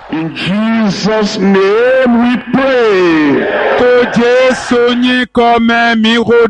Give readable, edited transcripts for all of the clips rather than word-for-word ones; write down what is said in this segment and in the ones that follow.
In Jesus' name we pray. Tó Jésù yín kọ́mẹ́ mi kó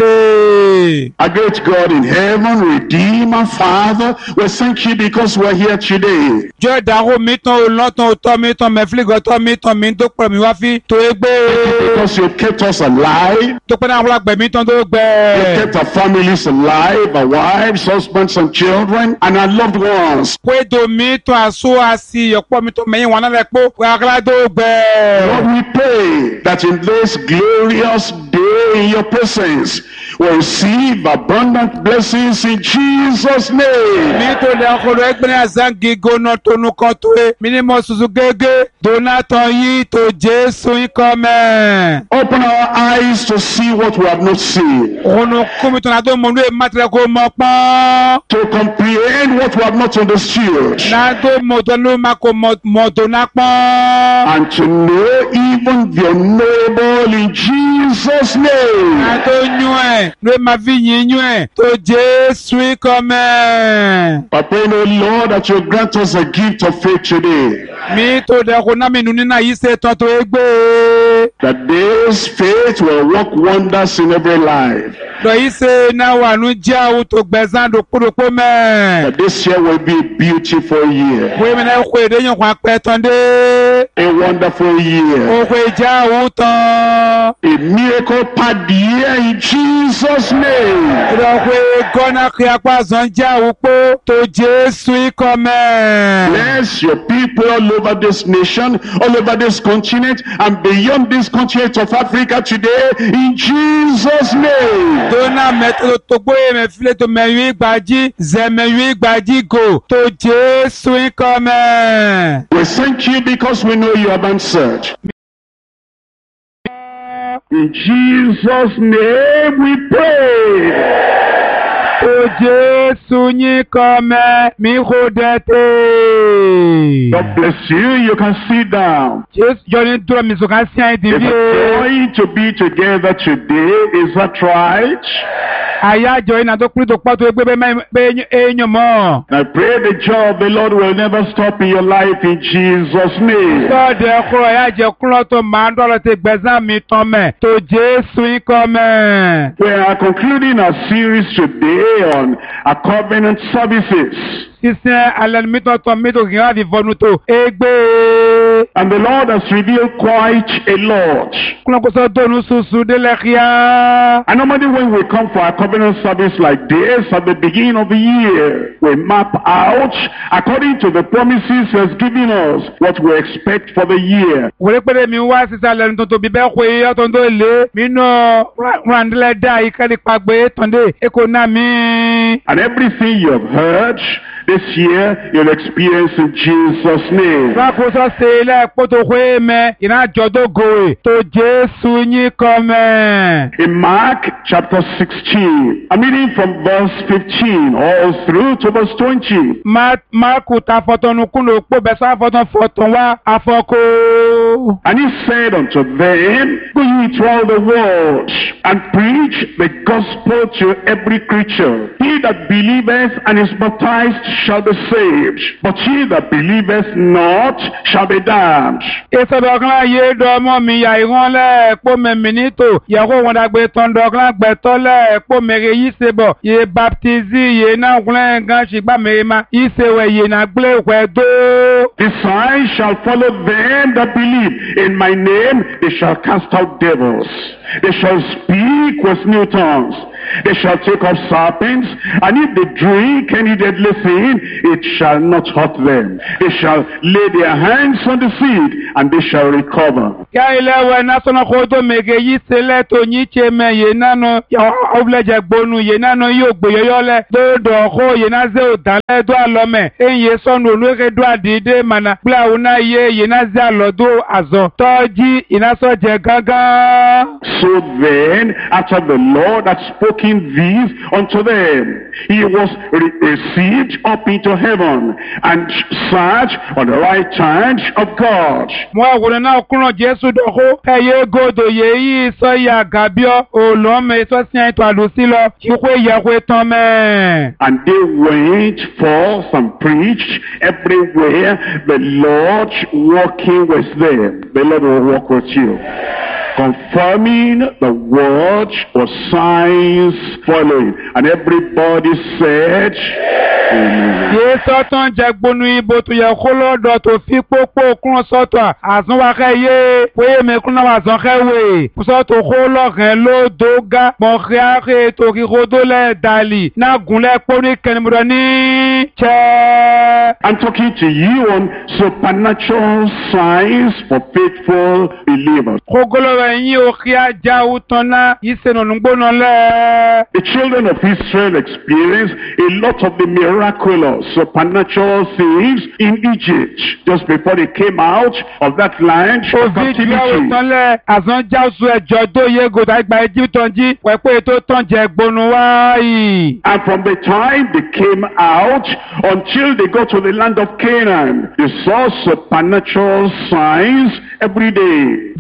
dẹ́tẹ̀. Our great God in heaven, Redeemer, Father, we thank you because we're here today. Jọ́ ìdáhùn mi tán olóńtàn òtọ́ mi tán mẹ́fìlígọ́tọ́ mi tán mi tó pẹ̀lú mi wá fi tó égbé. Because you kept us alive. Tó pẹ́ náà wọ́n gbẹ̀ mi tán tó You gbẹ̀. kept our families alive, our wives, husbands, and children, and our loved ones. Pé do mi tán àṣọ àṣì ọ̀pọ̀ mi tó mẹ́yìn wọn náà lẹ pé wàhálà tó gbẹ̀. Lord, we pray that in this glorious day in your presence, we'll receive abundant blessings in Jesus' name. Mi tó lẹ ọkọ̀rọ̀ ẹgbẹ́ ní àzán gígó náà tó nu kan tó e. Mi ní mo ṣùṣù gégé. Donatan yìí tó Jésù yín kọ́mẹ́. Open our eyes to see what we have not seen, Ònù kúmi tó náà tó mọ̀ ní èmátìrẹ́ kó mọ̀ pọ́n. to comprehend what we have not understood, Náà tó mọ̀ tó ló máa kó mọ̀ tó náà pọ́n. and to know even the unknowable in Jesus' name. Náà tó yún ẹ̀ ló máa fi yín yún ẹ̀ tó Jésù yín kọ́mẹ́. I pray, O Lord, that you grant us a gift of faith today, Mi tó dẹ̀kun náà mi nù nínú àyí ṣe tán tó égbé. that this faith will work wonders in every life, Lọ yí ṣe náà wà ní jẹ́ àwọn tó gbẹ̀sán dòkúdòkú mẹ́. that this year will be a beautiful year, Wé mi náà kó èdè yín kó apẹ́ tán dé. a wonderful year, Òkú ìjà àwọn tán. a miracle packed year in Jesus' name. Ìdọ̀kú gọ́nà kí apá zan jẹ́ àwọn pé tó Jésù yín kọ́mẹ́. Bless your people all over this nation, all over this continent, and beyond this continent of Africa today, in Jesus' name. Dona mẹ́tò tó gbóyè mẹ́fílẹ̀ tó mẹ́yìn ìgbàjí zẹ̀mẹ̀yìn ìgbàjí gò tó Jésù yín kọ́mẹ́. We thank you because we know you have answered. In Jesus' name we pray. Tó Jésù yín kọ́mẹ́ mi kò dẹ́tẹ̀. God bless you. You can sit down. Jésù jọ ní dúró mi sọ̀kan sí àyè It's dìbí. a joy to be together today. Is that right? Àyájọ́ iná tó kúrò tó pọ̀ tó gbé bẹ́ẹ̀ èèyàn mọ́. I pray the joy of the Lord will never stop in your life in Jesus' name. Sọ́ọ̀dẹ̀ kúrò àyájọ́ kúrò tó máa ń dọ́rọ̀ ti gbẹ̀sán mi tán mẹ́ tó Jésù yín kọ́mẹ́. We are concluding our series today on our covenant services. Sísẹ́ alẹ́ mi tán tán mi tó kì í wá fi fọnú tó égbé. And the Lord has revealed quite a lot. Kúlọ̀ kó sọ dónú ṣuṣu délẹ̀ kíá. And normally when we come for our covenant service like this at the beginning of the year, we map out, according to the promises He has given us, what we expect for the year. Wòlé péré mi wá sísẹ́ alẹ́ ní tuntun bíbẹ́ kó iye ọ̀tọ̀ tó lé mi nù ràndílẹ̀ dá ìkẹ́lẹ́ pàgbé tọ̀ndé èkó náà mi. And everything you have heard this year, you'll experience in Jesus' name. Rákòóso ṣe ilé ẹ̀pọ̀ tó kó èèmẹ̀ ìrìnàjò tó gòrè tó Jésù yín kọ́mẹ́. In Mark chapter 16, I'm reading from verse 15 all through to verse 20. Máàkù ta fọ̀tọ̀nù kúndò pò bẹ́sẹ̀ àfọ̀tàn fọ̀tàn wá àfọ̀kọ́. And he said unto them, Go ye to all the world, and preach the gospel to every creature. He that believeth and is baptized shall be saved, but he that believeth not shall be damned. Ìsọdọ̀kan yé dọ́mọ́ mi yà ìwọ́n lẹ́ẹ̀pọ̀ mẹ́mí nítò yẹ̀kọ́ wọn dàgbé tọ́ndọ̀kan gbẹ̀tọ́ lẹ́ẹ̀pọ̀ mẹ́rẹ̀ yìí ṣe bọ̀ yé baptizi yé náà gúnlẹ̀ gan ṣìgbà mẹ́rẹ̀ ma yìí ṣe wẹ̀ yé náà gbé wẹ̀ dó. The signs shall follow them that believe. In my name they shall cast out devils. They shall speak with new tongues. They shall take up serpents, and if they drink any deadly thing, it shall not hurt them. They shall lay their hands on the sick, and they shall recover. Yá ilé wẹ̀ násọ̀nà kótó mẹ́gẹ̀ yìí ṣe lẹ́tọ̀ yìí ṣe mẹ́ yé nánu ọ̀bùlẹ̀jẹ̀ gbónú yé nánu yóò gbé yọ́yọ́lẹ̀ dódò ọ̀kọ́ yé náà ṣe òdàlẹ̀ dó àlọ́mẹ̀ èyí sọ́nù olóòkè dó àdìdé mànà pílà òun náà yé yé náà ṣe àlọ́dó àzọ̀ tọ́jí ìnásọ̀jẹ̀ gángan. So then, after the Lord had spoken these unto them, he was received up into heaven, and sat on the right hand of God. Mo àwòrán náà kúrò Jésù dọ̀kọ́. Ẹyẹ gòdò yéyí sọ ya gàbíọ́. Olóòmè sọ sí ẹ̀tọ́ àlùsí lọ. Ìwé ìyàwó tán mẹ́. And they went forth and preached everywhere, the Lord walking with them. The Lord will walk with you, confirming the word with signs following. And everybody said, Amen. Yé sọ́tàn jẹ́ gbónú ibo tó yẹ kó lọ́dọ̀ tó fi pópó kún sọ́tọ̀. Àsúnwákẹ́ yé wéyé mẹ́kún náà àsánkẹ́ wè. Sọ́tò kó lọ́kẹ́ ló dógá. Mọ̀kẹ́ àkẹ́ tó kí kó dólẹ̀ dàlì. Náà gúnlẹ̀ póní kẹ́nìmọ̀dọ̀ ní chẹ́. I'm talking to you on supernatural signs for faithful believers. Kógólọ́wẹ̀ yín ò kí á já òtán náà. Yìí sẹ́nu nùgbónà lẹ́. The children of Israel experienced a lot of the miraculous supernatural things in Egypt just before they came out of that land of captivity. And from the time they came out until they got to the land of Canaan, they saw supernatural signs every day.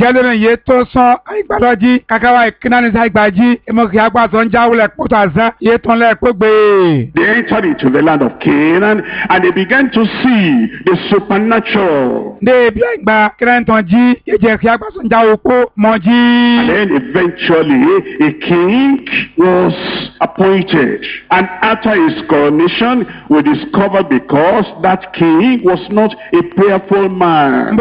They entered into the land of Canaan and they began to see the supernatural. And then eventually a king was appointed. And after his coronation, we discovered because that king was not a prayerful man.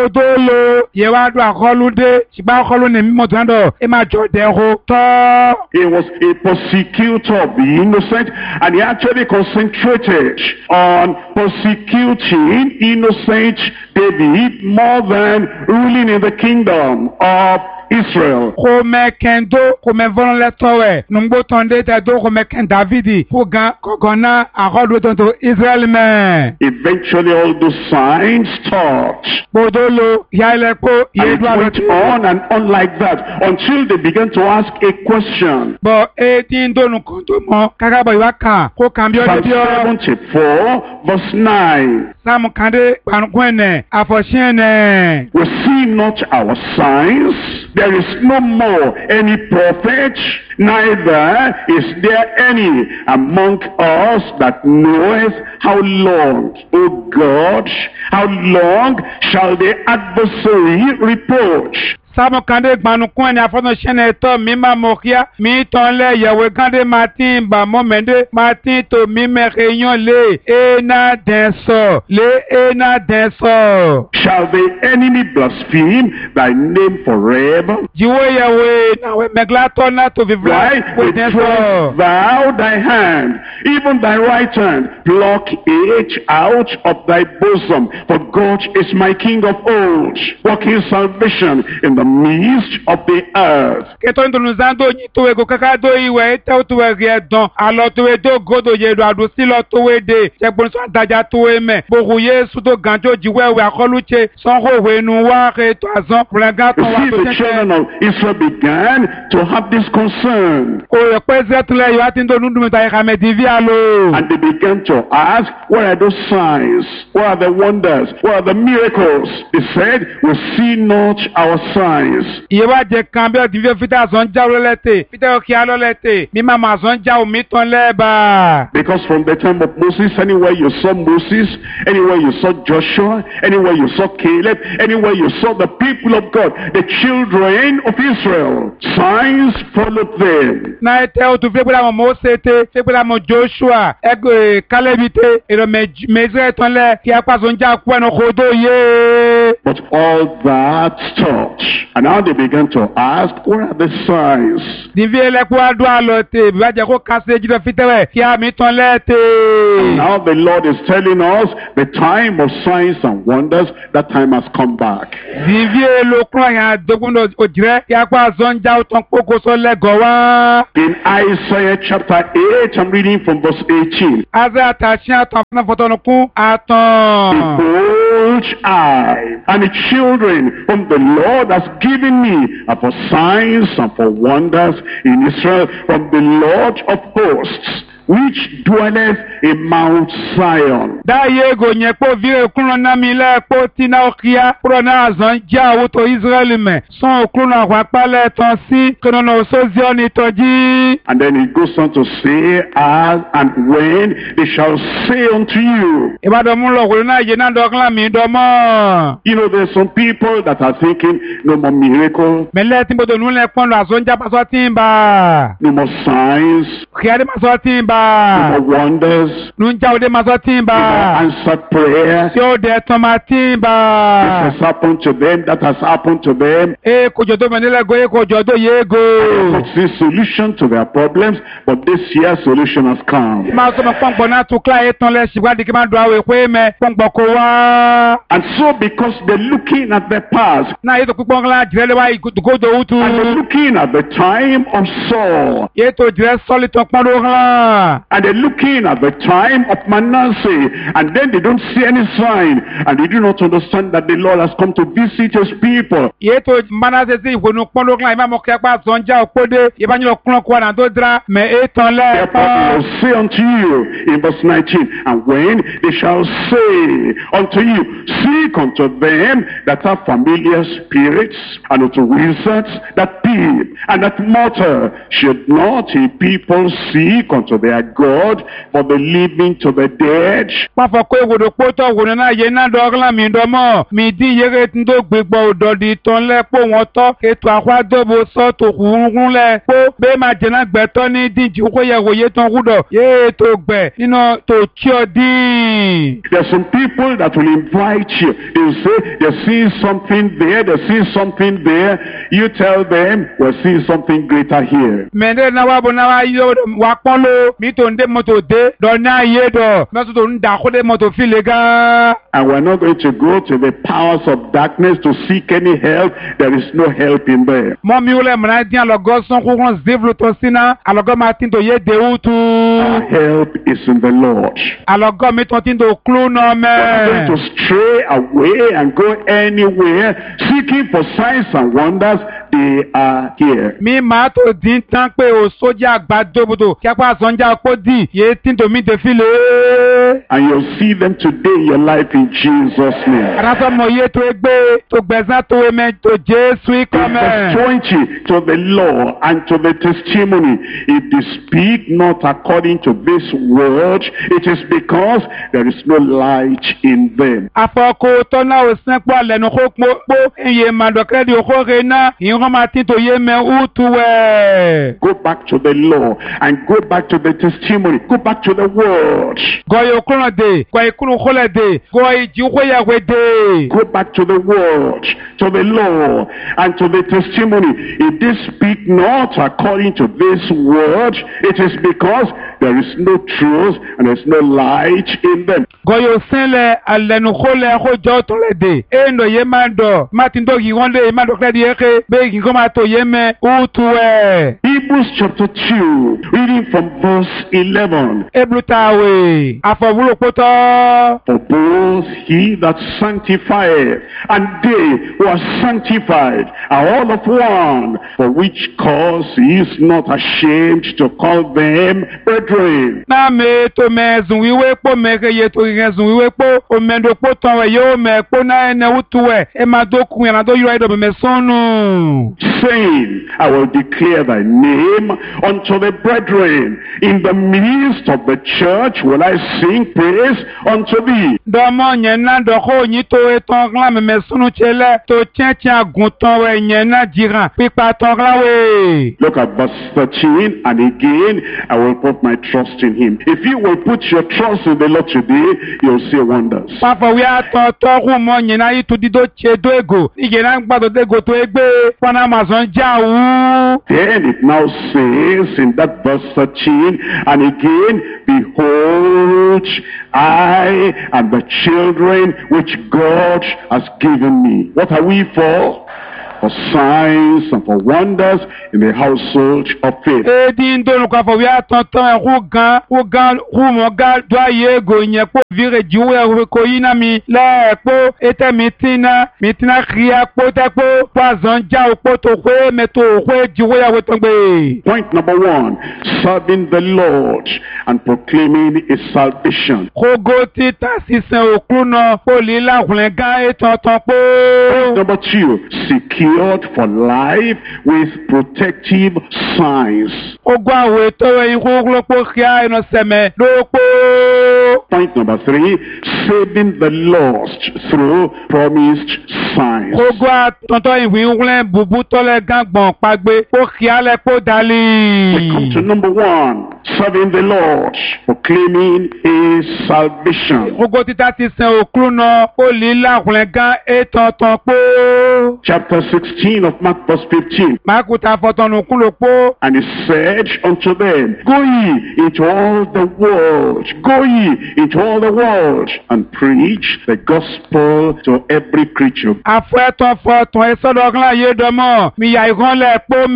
He was a persecutor of the innocent, and he actually concentrated on persecuting innocent David more than ruling in the kingdom of Israel. Eventually all those signs stopped. And it went on and on like that until they began to ask a question. Psalm 74 verse 9. We see not our signs. There is no more any prophet, neither is there any among us that knoweth how long, O God, how long shall the adversary reproach? Sáàmù kàndé gbanukun ẹni afọ́nàṣẹ́nà ẹ̀tọ́ mímá mọ̀kíá mi tán lẹ̀ yẹ̀wé kàndé Martin bàmọ́mẹ́ndé Martin tó mímẹ́kẹ́ yán lé ẹ̀nà dẹ̀sọ̀ lé ẹ̀nà dẹ̀sọ̀. Shall the enemy blaspheme thy name forever? Jíwé yẹ̀wé náwé mẹ́gílátọ́ náà tó fi Why withdraw thou thy hand, even thy right hand, pluck it out of thy bosom, for God is my King of old, working salvation in the midst of the earth. The children of Israel began to have this concern. And they began to ask, what are those signs? What are the wonders? What are the miracles? They said, we see not our signs. Because from the time of Moses, anywhere you saw Moses, anywhere you saw Joshua, anywhere you saw Caleb, anywhere you saw the people of God, the children of Israel, signs followed them. But all that stopped. And now they began to ask, what are the signs? And now the Lord is telling us the time of signs and wonders, that time has come back. In Isaiah chapter 8, I'm reading from verse 18. Behold, I and the children whom the Lord has given me are for signs and for wonders in Israel from the Lord of hosts, which dwelleth in Mount Zion. Da yego nye po vire kuno na mile po tina okia pro na azan ja wuto Israel me son kuno kwa pale ton si kuno no sozioni toji. And then it goes on to say, as and when they shall say unto you. Eba do mun lo kuno na je na do klan mi do mo. You know, there's some people that are thinking, no more miracle, Mele timbo do nule pon lo azon ja paso timba. no more signs, Khiade maso timba. no more wonders, Nunja ode maso no more timba. answered prayer. Si ode This tomatimba. has happened to them, that has happened to them. E kojodo menele go e kojodo yego. Not see solution to their problems, but this year solution has come. Ma so mo pongbo na tu kla eton le siwadi ki ma do awe kwe me pongbo ko wa. And so because they're looking at the past, Na yeto pipon la jire le wa ikodo utu. and they're looking at the time of Saul, Yeto jire soli ton pon do la. and they're looking at the time of Manasseh, and then they don't see any sign, and they do not understand that the Lord has come to visit his people. Yeto mana se si wonu pon do la ima mo ke pa sonja opode ye ba nylo klon kwa na do dra me eton le. Therefore they will say unto you in verse 19, and when they shall say unto you, seek unto them that have familiar spirits, and unto wizards that peep, and that mutter, should not a people seek unto their God for the living to the dead? Pa fo ko wodo poto wonu na ye na do la mi do mo mi di yere ndo gbegbo odo di ton le po won to eto akwa dobo so to kurun le po be ma je na gbe to ni dinji ko ye woye ton rudo ye to gbe nino to chi odi. There are some people that will invite you. They will say, they're seeing something there, they're seeing something there. You tell them, we're seeing something greater here. Mende na wa bo na wa yo wa pon lo mi to nde moto de do na ye do me to nda ko de moto file ga. And we're not going to go to the powers of darkness to seek any help. There is no help in there. Mo mi ule mna di alogo son ko kon zevlo to sina alogo ma tin to ye de utu. Our help is in the Lord. Alogo mi to tin do klu no me. We're not going to stray away and go anywhere seeking for signs and wonders. They are here. Mi ma to din tan pe o soja agbado bodo ki apa sonja po di ye tin to mi de file. And you'll see them today in your life in Jesus' name. Araso mo ye to egbe to gbezan to eme to Jesu In verse come. 20, to the law and to the testimony, if they speak not according to this word, it is because there is no light in them. Afoko to na o sen po lenu ko po iye ma do kredi o ko re na iran ma tin to ye me utu we. Go back to the law and go back to the testimony. Go back to the word. Go yo kuno de, go ikunu khole de, go iji ko ya we de. Go back to the word, to the law, and to the testimony. If they speak not according to this word, it is because there is no truth and there is no light in them. Go yo senle alenu khole ko jo to le de. E no ye ma do, ma tin do gi wonde ma do kredi eke be gi ko ma to ye me utu we. Hebrews chapter 2, reading from verse 11. Eblutawe, afọwúrò pótọ́. For both he that sanctifieth and they who are sanctified are all of one, for which cause he is not ashamed to call them brethren. Na me to me zun wiwe po me ke ye to yen zun wiwe po o me do po ton we yo me po na ene utu we e ma do kun na do yo ido me sonu. Saying, I will declare thy name unto the brethren. In the midst of the church will I sing praise unto thee. Do mo yen na do ko yin to e ton la me sonu chele to chen agun ton we yen na jiran pipa ton la we. Look at verse 13, and again, I will put my trust in him. If you will put your trust in the Lord today, you'll see wonders. Papa we ato to ku mo yen na itu di do che do ego. Ige na gba do de go to egbe pon Amazon ja wu. Then it now says in that verse 13, and again, behold, I and the children which God has given me. What are we for? for signs and for wonders in the household of faith. Edi ndonu kwa fo ya tonton rugan rumoga doye go nye po vire jiwe ko yinami le po ete mitina ria po te po poison ja po to kwe meto kwe jiwe ya wetongbe. Point number 1, serving the Lord and proclaiming his salvation. Kogo ti tasisen okruno po lila hulenga etonton po. Number 2, secured for life with protective signs. Ogwa we to yin ko po kia ino seme do po. Point number 3, saving the lost through promised signs. Ogwa tonton yin wi hulen bubu to le gangbon pagbe po kia le po dali. We come to number 1, serving the Lord, proclaiming his salvation. Ogo ti tasisen okruno po lila hulenga etonton po. Chapter 16 of Mark verse 15. Makuta fotonu kulo po. And he said unto them, Go ye into all the world, go ye into all the world, and preach the gospel to every creature. Afweton foton esodogla yedomo mi ya ironle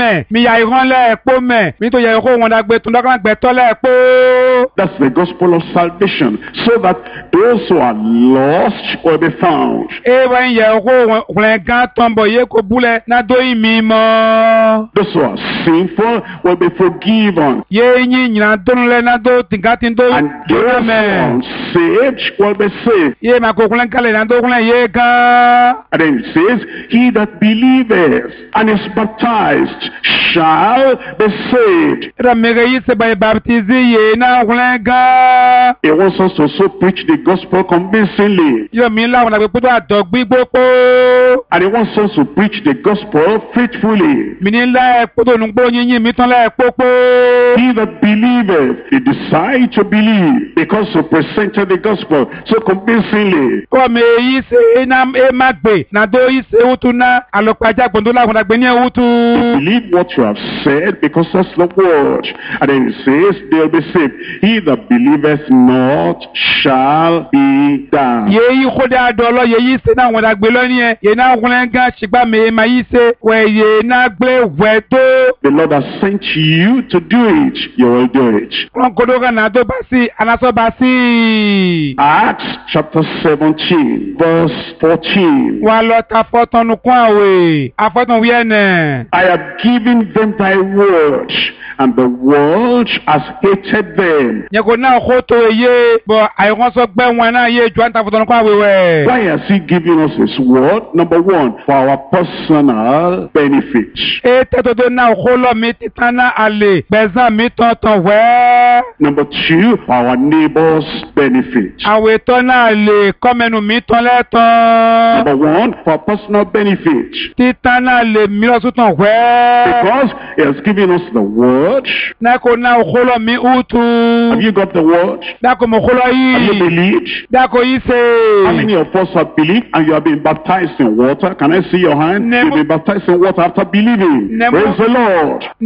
po me mi to ya ro won dagbe tun dogla gbe to le po. That's the gospel of salvation, so that those who are lost will be found. Wen ye ro won gan tombo ye ko bule na do imi mo. Those who are sinful will be forgiven. Ye yin nyina donle na do tingatin do. And those who are unsaved will be saved. Ye ma ko kulen kale na do kulen ye ga. And then it says, He that believeth and is baptized shall be saved. Ra mege yise ba baptize ye na kulen ga. He wants us to also preach the gospel convincingly. Yo mi la won agbe puto adogbi po. And he wants us to preach the gospel faithfully. Minila puto nungbo yin mi ton la popo. He that believeth, he decide to believe because he presented the gospel so convincingly. Come yise na magbe na do yise utuna alopaja gbondola won agbe ni utu. Believe what you have said because that's the word. And then it says they'll be saved. He that believeth not shall be damned. Ye khoda adolo ye yise na won agbe lo ni ye na kulenga shigba me ma yise we ye na gbe we to. The Lord has sent you to do it, you will do it. Acts chapter 17 verse 14. I have given them thy word, and the world has hated them. Why has he given us his word? Number 1, for our personal benefit. Number 2, for our neighbor's benefit. Number 1, for personal benefit. Because he has given us the word. Have you got the word? Have you believed? How many of us have believed and you have been baptized in water? Can I see your hand? You've been baptized in water after believing. Praise the Lord. He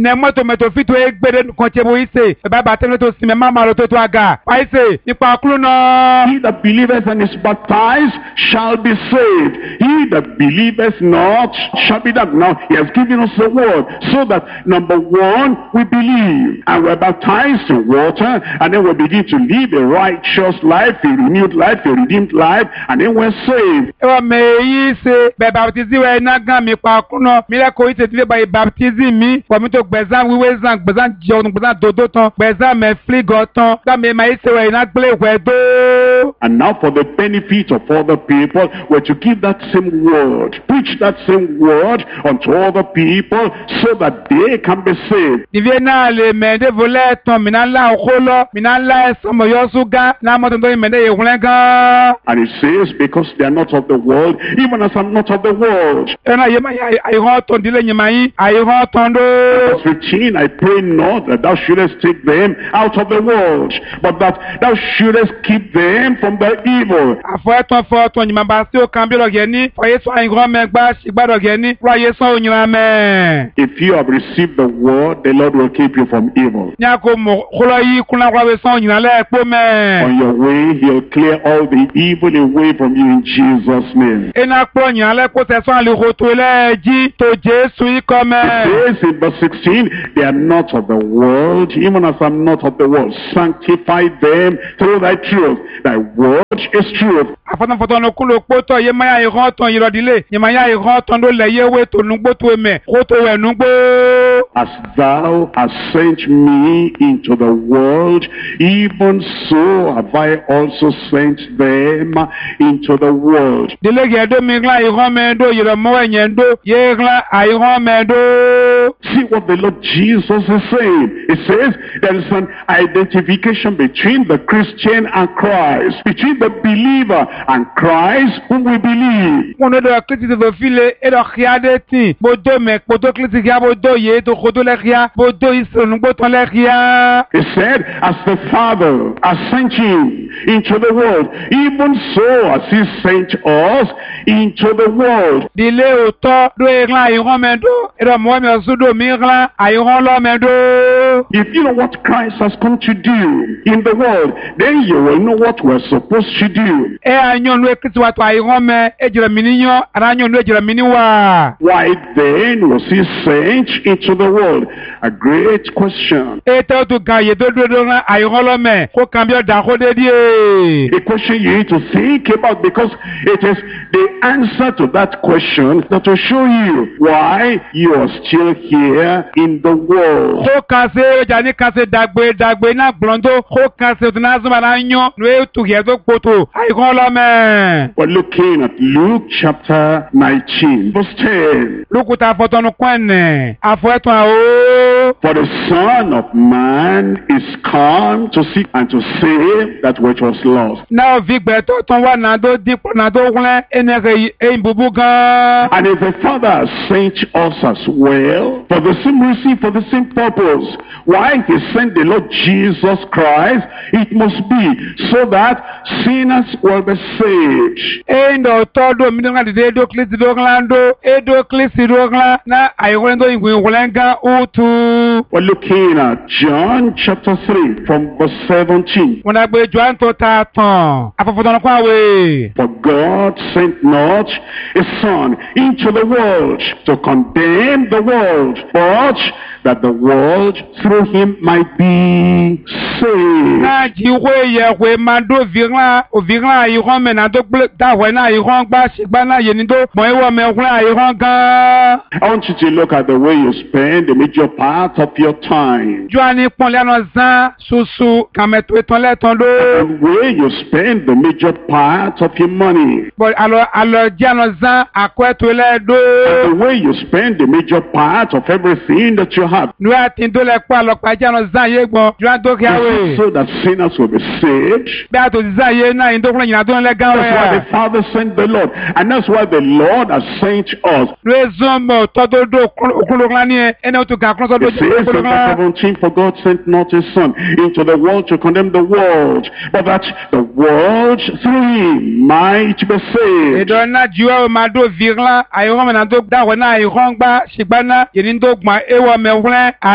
that believeth and is baptized shall be saved. He that believeth not shall be damned. Now, he has given us the word so that, number 1, we believe and we're baptized in water, and then we begin to live a righteous life, a renewed life, a redeemed life, and then we're saved. And now for the benefit of other people, we're to give that same word, preach that same word unto other people so that they can be saved. And it says, because they are not of the world, even as I'm not of the world. Verse 15, I pray not that thou shouldest take them out out of the world, but that thou shouldest keep them from the evil. If you have received the word, the Lord will keep you from evil. On your way, he'll clear all the evil away from you in Jesus' name. It says in verse 16, they are not of the world, even as I'm not of the world. Sanctify them through thy truth. Thy word is truth. As thou hast sent me into the world, even so have I also sent them into the world. See what the Lord Jesus is saying. It says there is an identification between the Christian and Christ, between the believer and Christ whom we believe. He said, as the Father has sent you into the world, even so has he sent us into the world. If you know what Christ has come to do in the world, then you will know what we're supposed to do. Why then was he sent into the world? A great question. A question you need to think about, because it is the answer to that question that will show you why you are still here in the world. We're looking at Luke chapter 19, verse 10. For the Son of Man is come to seek and to save that which was lost. And if the Father has sent us as well, for the same reason, for the same purpose, why he sent the Lord Jesus Christ, it must be so that sinners will be saved. We're looking at John chapter 3 from verse 17. For God sent not his Son into the world to condemn the world, but that the world through him might be saved. I want you to look at the way you spend the major part of your time. And the way you spend the major part of your money. And the way you spend the major part of everything that you have. So that sinners will be saved. That's why the Father sent the Lord. And that's why the Lord has sent us. It says in verse 17, for God sent not his Son into the world to condemn the world, but that the world through him might be saved. He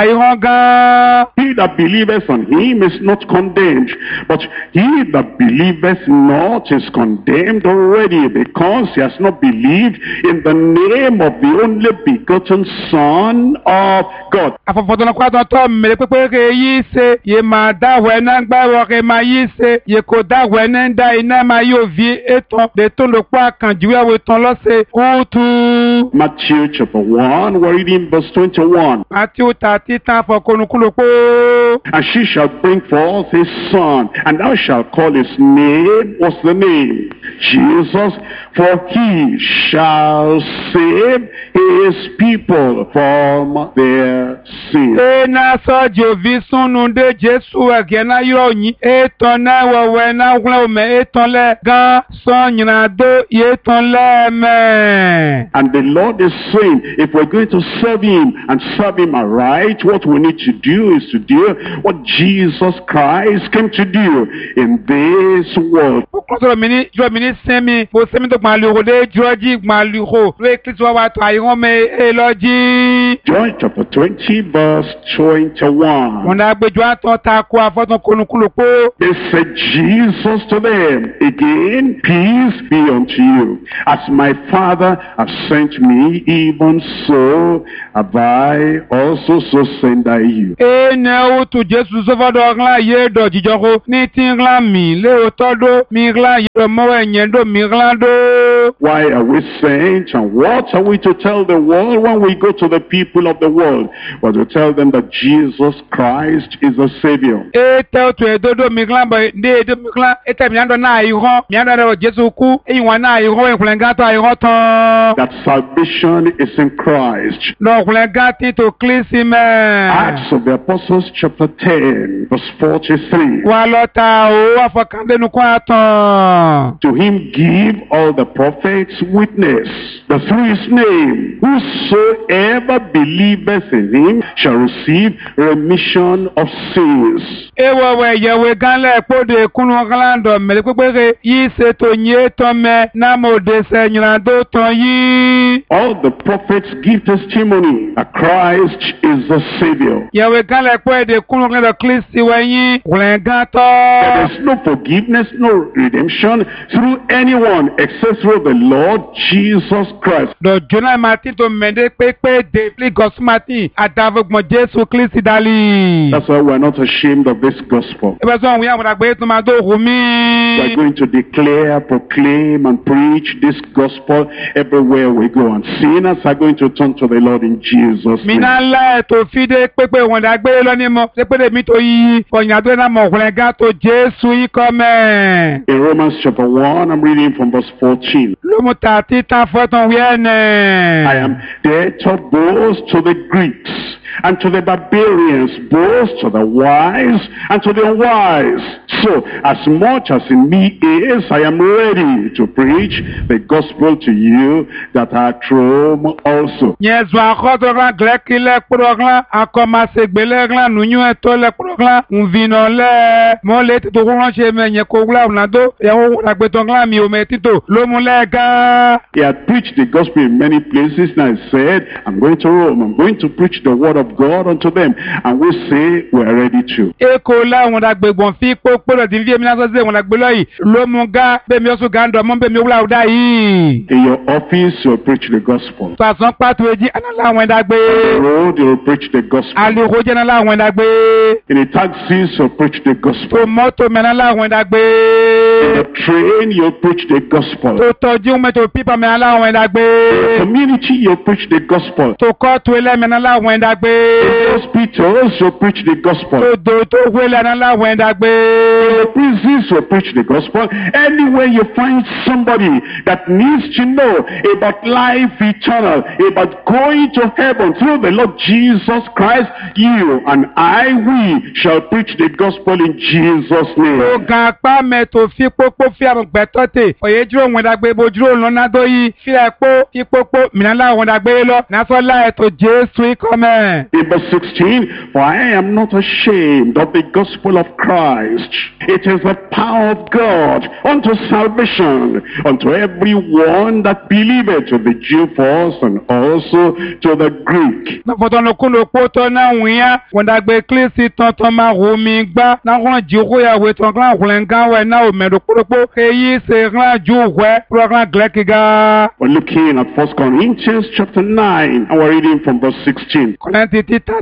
that believeth on him is not condemned, but he that believeth not is condemned already, because he has not believed in the name of the only begotten Son of God. Matthew chapter 1, we're reading verse 21. And she shall bring forth his son, and thou shalt call his name, what's the name? Jesus, for he shall save his people from their sins. And the Lord is saying, if we're going to serve him and serve him right. What we need to do is to do what Jesus Christ came to do in this world. John chapter 20 verse 21. They said Jesus to them, again, peace be unto you. As my Father has sent me, even so have I also so send I you. Why are we sent, and what are we to tell the world when we go to the people of the world? But to tell them that Jesus Christ is the Savior. That salvation is in Christ. Acts of the Apostles chapter 10 verse 43. To him give all the prophets witness that through his name whosoever believeth in him shall receive remission of sins. All the prophets give testimony that Christ is the Savior. There is no forgiveness, no redemption through anyone except through the Lord Jesus Christ. That's why we're not ashamed of this gospel. We're going to declare, proclaim, and preach this gospel everywhere we go. And sinners are going to turn to the Lord in Jesus' name. In Romans chapter 1, I'm reading from verse 14. I am debtor both to the Greeks and to the barbarians, both to the wise and to the unwise. So, as much as in me is, I am ready to preach the gospel to you that are at Rome also. He had preached the gospel in many places, and I said, I'm going to Rome, I'm going to preach the word of God unto them, and we say we're ready to. In your office, you'll preach the gospel. On the road, you'll preach the gospel. In the taxis, you'll preach the gospel. In the train, you'll preach the gospel. In the community, you'll preach the gospel. In hospitals, you'll preach the gospel. In the prisons, you'll preach the gospel. Anywhere you find somebody that needs to know about life eternal, about going to heaven through the Lord Jesus Christ, you and I, we shall preach the gospel in Jesus' name. In verse 16, for I am not ashamed of the gospel of Christ. It is the power of God unto salvation, unto everyone that believeth, to the Jew first and also to the Greek. We're looking at 1 Corinthians chapter 9, and we're reading from verse 16. But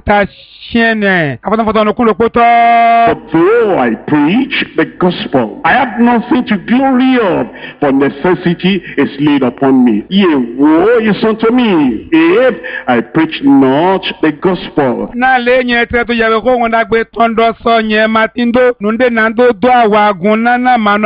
though I preach the gospel, I have nothing to glory of, for necessity is laid upon me. Yea, woe is unto me, if I preach not the gospel.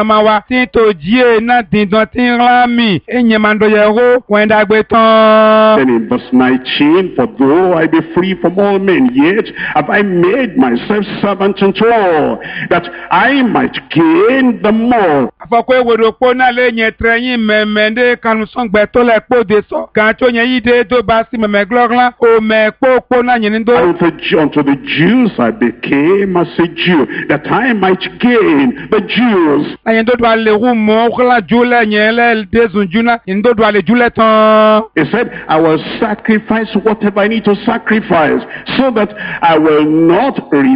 nọma wa tí tó jíè náà dìndàn tí ń rán mi èyàn máa ń dọ̀yẹ̀rọ wọ́n dàgbé tán. Then in verse 19, for though I be free from all men, yet have I made myself servant unto all, that I might gain the more. Àfọ̀kọ́ ìwòdò pọ̀ náà lè yẹn tẹ̀yìn mẹ̀mẹ́ndé kanu sọ̀ngbẹ́ tó lẹ̀ kpó de sọ. Kàn tó yẹn yí de tó bá sí mẹ̀mẹ́ glọ́glá o mẹ̀ kpó náà yẹn ní tó. Unto the Jews I became as a Jew, that I might gain the Jews. Yẹn tó do alẹ́ wù mọ́ kọ́lá júlẹ̀ yẹn lẹ́ dẹ́sùn júná yẹn tó do alẹ́ júlẹ̀ tán. He said, I will sacrifice whatever I need to sacrifice, so that I will not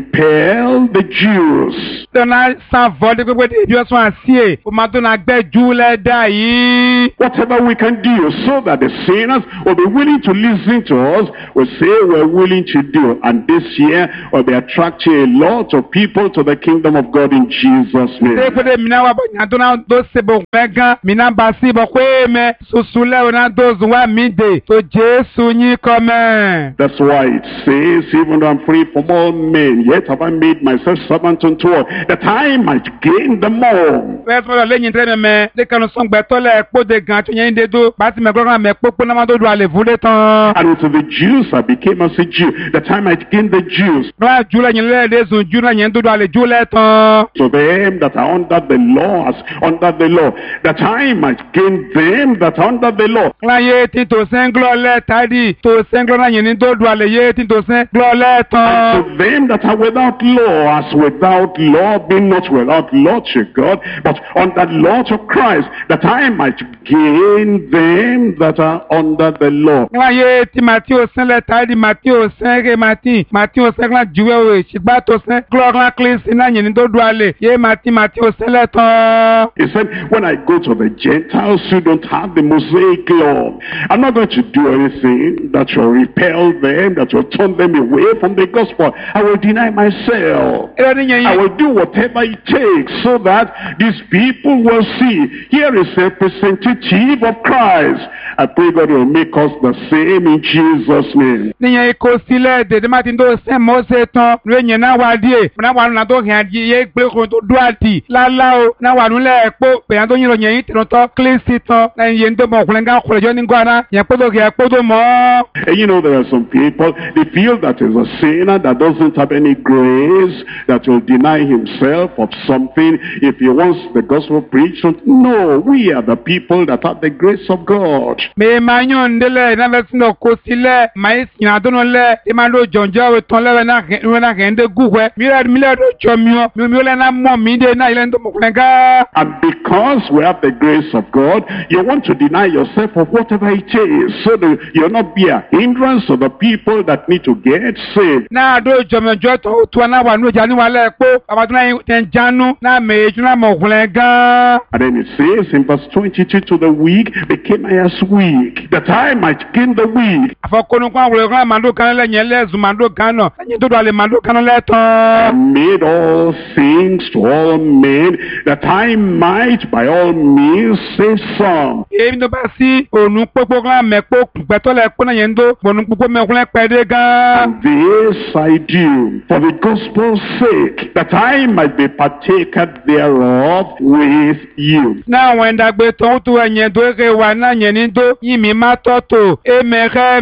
repel the Jews. Tọ́nà sàn fọ́dé pépé tí ìjọ sún àṣìyè, o máa tó na gbẹ́ júlẹ̀ dá yìí. Whatever we can do, so that the sinners will be willing to listen to us, we say we're willing to do. And this year will be attracting a lot of people to the kingdom of God in Jesus' name. Tẹ́kọ̀dé mìíràn wà bọ̀ yàtọ̀ náà tó ṣe bọ̀ gbẹ̀gán, mìíràn bá sí bọ̀ pé mẹ́ sùsùlẹ̀ wọn náà tó zùn wá mí dé, tó Jésù yín kọ́ mẹ́. That's why it says, even though I'm free from all men, yet have I made myself servant unto all, that I might gain them all. Wẹ́n sọ̀rọ̀ lẹ́yìn tẹ́lẹ̀ mẹ́, lẹ́kànnù sọ̀ngbẹ́ tọ́lẹ̀ kpóde gan tó yẹn dé tó, bá ti mẹ́ gbọ́dọ̀ mẹ́ kpókpó náà má tó do àlè fúnlé tán. And unto the Jews I became as a Jew, that I might gain the Jews. Bá júlẹ̀ yẹn lẹ́ẹ̀dẹ́ sùn júlẹ̀ yẹn tó do àlè júlẹ̀ tán. To them that are under the law, as under the law, that I might gain them that are under the law. Láyé tí tó sẹ́ ńglọ́ lẹ́ tàdí tó sẹ́ ńglọ́ náà yẹn ní tó do àlè yé tí tó sẹ́ ńglọ́ lẹ́ tán. And to them that are without law, as without law, be not without law to God, but under law to Christ, that I might gain them that are under the law. Láyé tí Màtíò sẹ́lẹ̀ tàdí Màtíò sẹ́rẹ̀ Màtíò sẹ́rẹ̀ jùwẹ́ òwe ṣùgbọ́n tó sẹ́ ńglọ́ kílísì náà yẹn ní tó do àlè yé Màtíò sẹ́lẹ̀ tán. He said, when I go to the Gentiles who don't have the Mosaic law, I'm not going to do anything that will repel them, that will turn them away from the gospel. I will deny myself. I will do whatever it takes so that these people will see, here is a representative of Christ. I pray God will make us the same in Jesus' name. Níyẹn ikọ̀ sílẹ̀ dèdè máa ti ń tó sẹ́ mọ́sẹ̀ tán lóyìn náà wá díẹ̀ náà wà nínú àtọ́ hìn àdìyẹ yẹ pé kò tó dúró àdì lálá o náà wà nílẹ̀ ẹ̀pọ̀ pèyàn tó yìn lọ yẹn tìrọ̀ tán kílísì tán lẹ́yìn yẹn tó mọ̀ ọ̀kùnrin ká kọ̀lẹ̀jọ́ ní gbọ́ná yẹn pé tó kì í pé tó mọ́. And you know there are some people, they feel that is a sinner that doesn't have any grace, that will deny himself of something if he wants the gospel preached. No, we are the people that have the grace of God. Mi máa yàn ndélẹ̀ náà fẹ́ sínú kó sílẹ̀ máa sìn àdónú lẹ̀ ẹ máa lọ jọ̀njẹ́ òwe tán lẹ́wẹ̀ náà kẹ́ ń dé gúwẹ́ mílẹ̀ tó jọ mi ò lẹ́ náà mọ̀ mí dé náà ilẹ̀ ń tó mọ̀kùnrin ká. And because we have the grace of God, you want to deny yourself of whatever it is, so that you'll not be a hindrance to the people that need to get saved. Náà àdó ìjọmọ̀jọ́ tó wà náà wà ní ìjà níwàlẹ̀ pé àbàtú náà tẹ̀ ń jánu náà mèéjú náà mọ̀kùnrin ká. And then it says in verse 22, to the weak became I as weak, that I might gain the weak. Àfọkùnrin kan àwòrán kan màdó kan lẹ́yìn ẹlẹ́sùn màdó kan náà lẹ́yìn tó dọ̀lẹ̀ màdó kan lẹ́tàn. I made all things to all men, that I might by all means save some. Èmi tó bá sí ònú pópó kan mẹ́pó pẹ̀tọ́lẹ̀ pọ́nà yẹn tó ònú pópó mẹ́kúnlẹ̀ pẹ̀dé gan. And this I do for the gospel's sake, that I might be partaker thereof with you. Náà àwọn ẹ̀dàgbé tó ń tó ẹ̀yẹn tó ké wà náà yẹn ní tó yìí mi má tọ́tò èmẹ̀kẹ́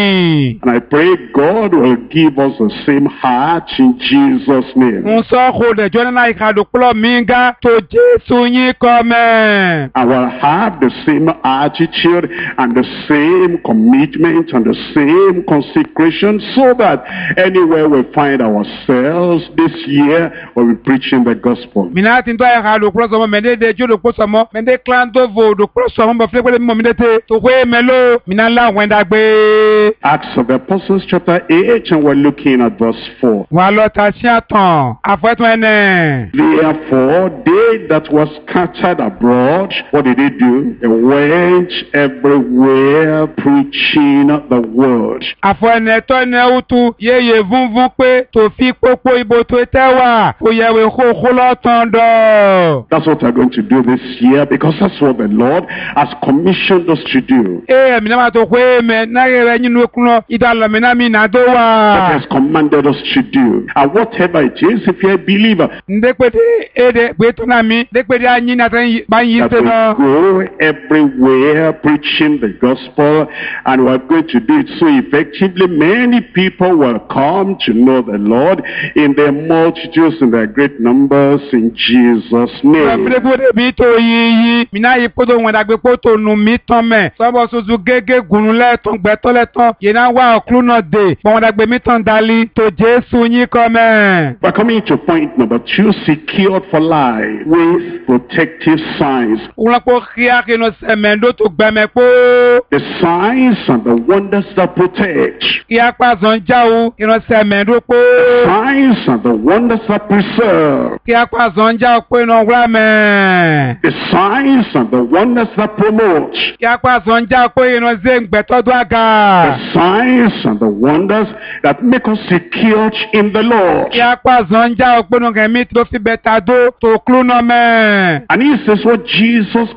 mi. And I pray God will give us the same heart in Jesus' name. Ń sọ kó dẹ̀jọ́ náà ìkàdù púlọ̀ mi gá tó Jésù yín kọ́ mẹ́. I will have the same attitude and the same commitment and the same consecration, so that anywhere we find ourselves this year we'll be preaching the gospel. Mina ti ń tọ́ ìkàdù púlọ̀ sọmọ mẹ́ndé jó ló pọ̀ sọmọ mẹ́ndé kílán tó vò ló pọ̀ sọmọ bọ̀ fúlẹ̀ pẹ̀lẹ́ mímọ́ mi dẹ́tẹ̀ tó kó èmẹ́lò mina ńlá àwọn ẹ̀dàgbé. Acts of the Apostles chapter 8, and we're looking at verse 4. Wà lọ ta sí àtàn àfẹ́tún ẹnẹ̀. Therefore, they that were scattered abroad, what did they do? They went everywhere preaching the word. Àfọ ẹnẹ tọ́ ẹnẹ wútu yéye vúnvún pé tó fi pópó ibo tó tẹ́wà kò yẹ̀wé kókó lọ́tàn dọ̀. That's what we're going to do this year, because that's what the Lord has commissioned us to should do. Ẹ̀mí náà máa tó pé mẹ́ náà rẹ̀ nínú okun náà ìdálọ́mí náà mi náà tó wà. That has commanded us to do. And whatever it is, if you're a believer, Ndépété èdè gbẹ́tọ́ náà mi, ndépété ànyìn náà tẹ́ bá yín that tẹ́ náà. we go everywhere preaching the gospel, and we are going to do it so effectively. Many people will come to know the Lord in their multitudes, in their great numbers, in Jesus' name. Ndépété mi tó yíyí, mi náà yí kótó wọn dàgbé kótó nu mi tán mẹ́. Sọ́bọ̀ soso gégé gùnú lẹ́tọ̀ gbẹ́tọ́ lẹ́tọ̀. Yìí náà wá ọ̀kúrú náà dé. Bọ̀wọ̀n dàgbé mi tán dalí tó Jésù yín kọ́ mẹ́. We're coming to point number 2, secured for life with protective signs. Wọ́n kó kíá kí inú sẹ̀mẹ̀ndó tó gbẹ̀mẹ̀ pó. The signs and the wonders that protect. Kíá pàṣán jáwó inú sẹ̀mẹ̀ndó pó. Signs and the wonders that preserve. Kíá pàṣán jáwó pé inú wúrà mẹ́. The signs and the wonders that promote. Kíá pàṣán jáwó pé inú zé gbẹ̀tọ́dún àga. The signs and the wonders that make us secure in the Lord. Kíá pàṣán jáwó pé inú kẹ̀mí tó fi bẹ̀tà dó tó kúrú náà mẹ́. And this is what Jesus